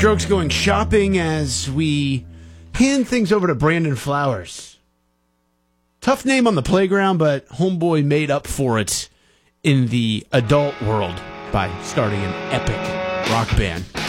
Strokes going shopping as we hand things over to Brandon Flowers. Tough name on the playground, but homeboy made up for it in the adult world by starting an epic rock band.